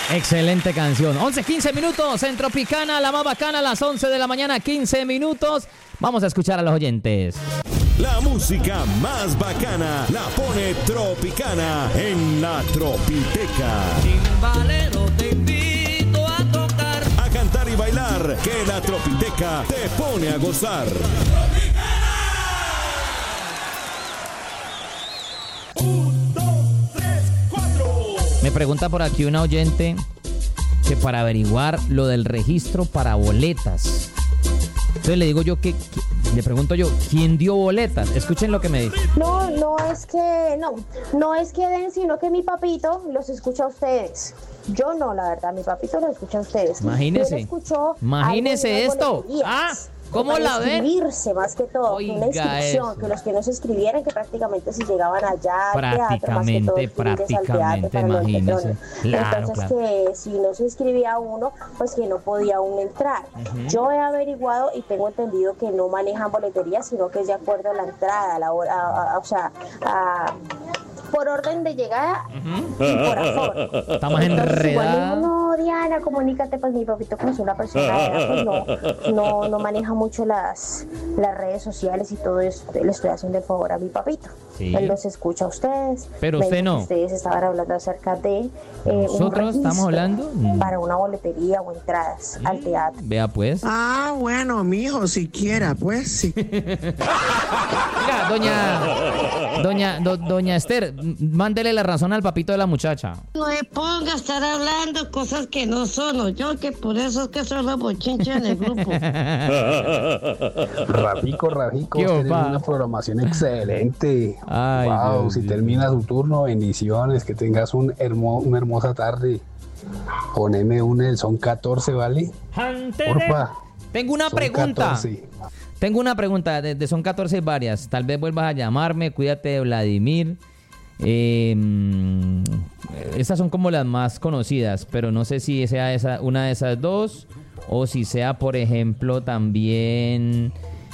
Excelente canción. 11:15 minutos en Tropicana, la más bacana, a las 11 de la mañana, 15 minutos. Vamos a escuchar a los oyentes. La música más bacana la pone Tropicana en la Tropiteca. Timbalero, te invito a tocar, A cantar y bailar, que la Tropiteca te pone a gozar. Me pregunta por aquí una oyente que para averiguar lo del registro para boletas. Entonces le digo yo le pregunto yo, ¿quién dio boletas? Escuchen lo que me dice. No es que den, sino que mi papito los escucha a ustedes. Yo no, la verdad, mi papito los escucha a ustedes. Imagínese. Él escuchó Imagínese algo de esto. boleterías, ¿Cómo para la ven? inscribirse más que todo, Oiga una inscripción, eso. que los que no se inscribieran, que prácticamente si llegaban allá al teatro, más que todo, Prácticamente, para los imagínese. patrones. Claro, Entonces claro. que si no se inscribía uno, pues que no podía uno entrar. Yo he averiguado y tengo entendido que no manejan boletería, sino que es de acuerdo a la entrada, a la hora, por orden de llegada y por aforo. Estamos Entonces, igual me dijo, enredados. no, Diana, comunícate, pues mi papito como es una persona de edad, pues no maneja mucho las redes sociales y todo eso. Le estoy haciendo el favor a mi papito. Sí. Él los escucha a ustedes. Pero Me usted dijo no. que ustedes estaban hablando acerca de un ¿Nosotros estamos registro hablando? para una boletería o entradas al teatro. Vea pues. Ah, bueno, mijo, siquiera, pues sí. Mira, doña Esther, mándele la razón al papito de la muchacha. No me ponga a estar hablando cosas que no son, yo que por eso es que soy la bochincha en el grupo. Rafico, ¿Qué tiene opa? una programación excelente. Ay, wow, Dios si mío. termina su turno, bendiciones, que tengas una hermosa tarde. Poneme una del Son 14, ¿vale? Porfa. Tengo una Son pregunta. 14. Tengo una pregunta, de Son 14 varias. Tal vez vuelvas a llamarme, cuídate de Vladimir. Estas son como las más conocidas, pero no sé si sea una de esas dos o si sea, por ejemplo, también...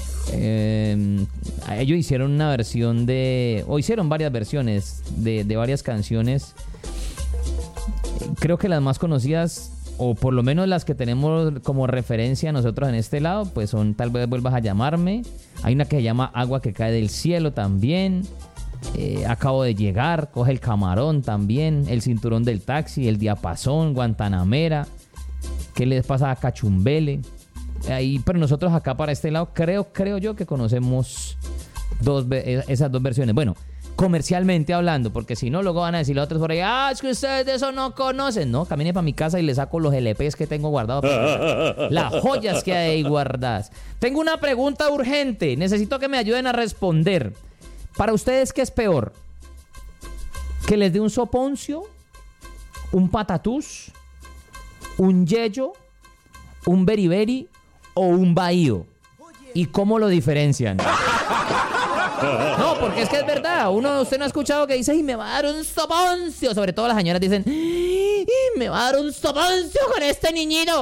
ellos hicieron una versión hicieron varias versiones de varias canciones. Creo que las más conocidas, o por lo menos las que tenemos como referencia nosotros en este lado, pues son Tal vez vuelvas a llamarme. Hay una que se llama Agua que cae del cielo también. Acabo de llegar, Coge el camarón también. El cinturón del taxi, El diapasón, Guantanamera. ¿Qué les pasa a Cachumbele? Pero nosotros acá para este lado creo yo que conocemos esas dos versiones. Bueno, comercialmente hablando, porque si no, luego van a decir los otros por ahí, es que ustedes de eso no conocen. No, camine para mi casa y le saco los LPs que tengo guardados. Las joyas que hay ahí guardadas. Tengo una pregunta urgente. Necesito que me ayuden a responder. Para ustedes, ¿qué es peor? ¿Que les dé un soponcio? ¿Un patatús? ¿Un yeyo? ¿Un beriberi? ¿O un bahío? ¿Y cómo lo diferencian? No, porque es que es verdad. Usted no ha escuchado que dice, y me va a dar un soponcio. Sobre todo las señoras dicen, y me va a dar un soponcio con este niñito.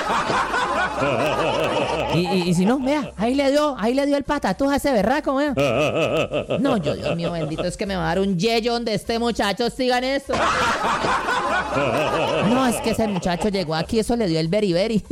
Y si no, vea, ahí le dio el patatús a ese berraco, vea. No, Dios mío bendito, es que me va a dar un yeyo donde este muchacho siga en eso. No, es que ese muchacho llegó aquí, eso le dio el beriberi.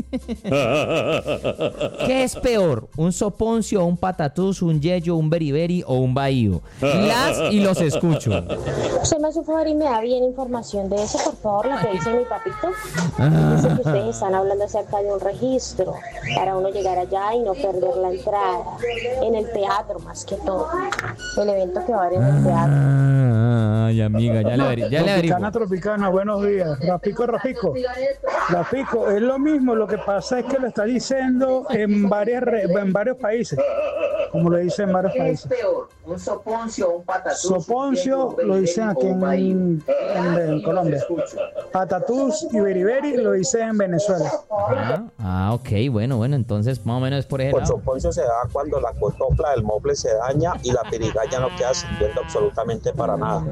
¿Qué es peor? ¿Un soponcio, un patatús, un yeyo, un beriberi o un bahío? Las y los escucho. Usted me hace un favor y me da bien información de eso, por favor, lo que dice mi papito. Dice que ustedes están hablando acerca de un registro para uno llegar allá y no perder la entrada en el teatro, más que todo. El evento que va a haber en el teatro. Ay, amiga, ya le averiguo. Tropicana, buenos días. Rafico. Rafico, es lo mismo, lo que pasa es que lo está diciendo en varios países, como lo dicen en varios países. ¿Un soponcio o un patatús? Soponcio lo dicen aquí en Colombia. Patatús y beriberi lo dicen en Venezuela. Ok, bueno, entonces más o menos es por ese El lado. soponcio se da cuando la cotopla del moble se daña y la pirigalla no queda sirviendo absolutamente para nada.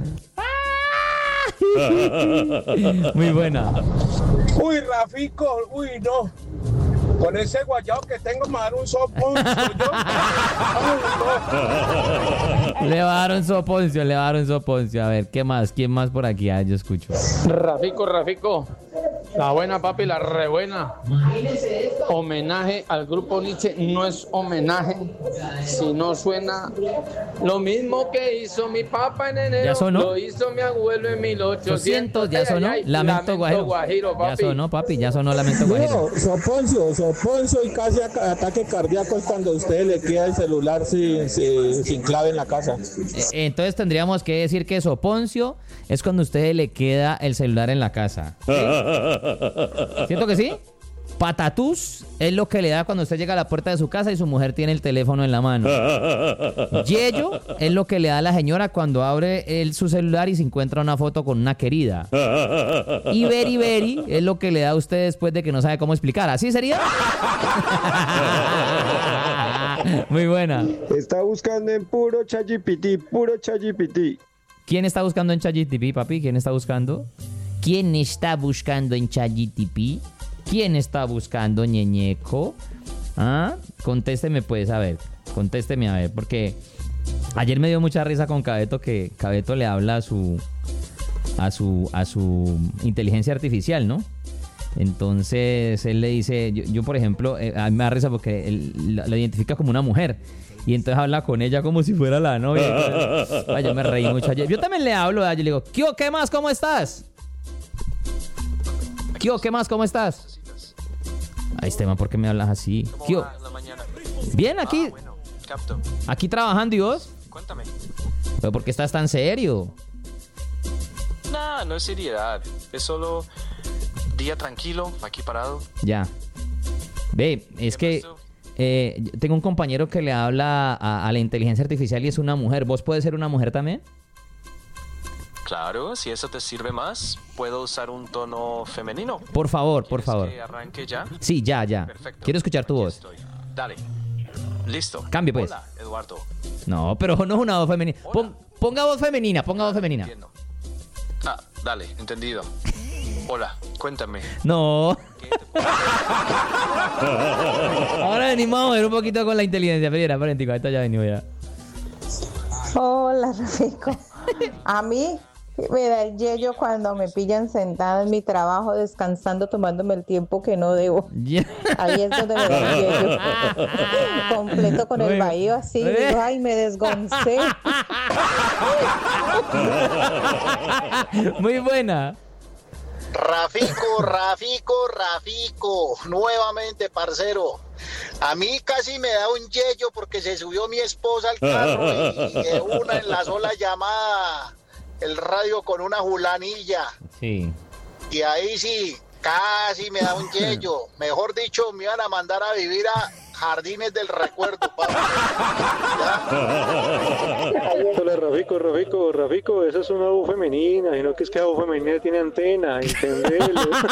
Muy buena. Uy, Rafico, no. Con ese guayao que tengo me va a dar un soponcio. Le va a dar un soponcio. A ver, ¿qué más? ¿Quién más por aquí? Yo escucho. Rafico. La buena, papi, la re buena. Homenaje al grupo Nietzsche no es homenaje si no suena lo mismo que hizo mi papá en enero. ¿Ya sonó? Lo hizo mi abuelo en 1800. ¿Ya sonó? Lamento Guajiro, papi. Ya sonó, papi, ya sonó Lamento Guajiro. Soponcio y casi ataque cardíaco es cuando a usted le queda el celular sin clave en la casa. Entonces tendríamos que decir que soponcio es cuando a usted le queda el celular en la casa. ¿Sí? ¿Siento que sí? Patatús es lo que le da cuando usted llega a la puerta de su casa y su mujer tiene el teléfono en la mano. Yello es lo que le da a la señora cuando abre su celular y se encuentra una foto con una querida. Y Beri es lo que le da a usted después de que no sabe cómo explicar. ¿Así sería? Muy buena. Está buscando en puro ChatGPT. ¿Quién está buscando en ChatGPT, papi? ¿Quién está buscando? ¿Quién está buscando en ChatGPT? ¿Quién está buscando ñeñeco? ¿Ah? Contésteme pues, a ver, porque ayer me dio mucha risa con Cabeto, que Cabeto le habla a su inteligencia artificial, ¿no? Entonces él le dice, yo por ejemplo, a mí me da risa porque él la identifica como una mujer. Y entonces habla con ella como si fuera la novia. Entonces, yo me reí mucho ayer. Yo también le hablo, yo le digo, ¿qué más? ¿Cómo estás? ¿Qué más? ¿Cómo estás? Ay, Esteban, ¿por qué me hablas así? ¿Qué? Bien, aquí. Bueno, capto. Aquí trabajando, ¿y vos? Cuéntame. ¿Pero por qué estás tan serio? Nah, no es seriedad. Es solo día tranquilo, aquí parado. Ya. Ve, es que tengo un compañero que le habla a la inteligencia artificial y es una mujer. ¿Vos podés ser una mujer también? Claro, si eso te sirve más, puedo usar un tono femenino. Por favor. ¿Que arranque ya? Sí, ya. Perfecto. Quiero escuchar tu voz. Estoy. Dale. Listo. Cambie, pues. Hola, Eduardo. No, pero no es una voz femenina. Ponga voz femenina. Entiendo. Dale, entendido. Hola, cuéntame. No. Ahora venimos a mover un poquito con la inteligencia. Pero esto ya venimos ya. Hola, Rafico. A mí me da el yello cuando me pillan sentada en mi trabajo, descansando, tomándome el tiempo que no debo. Ahí es donde me da el yello. Completo con el bahío así. Digo, ay, me desgoncé. Muy buena. Rafico, nuevamente, parcero. A mí casi me da un yello porque se subió mi esposa al carro y de una en la sola llamada el radio con una julanilla. Sí. Y ahí sí, casi me da un yello. Mejor dicho, me iban a mandar a vivir a Jardines del Recuerdo, papá. Hola, Rafico, esa es una voz femenina, sino que es que la voz femenina tiene antena, entendelo.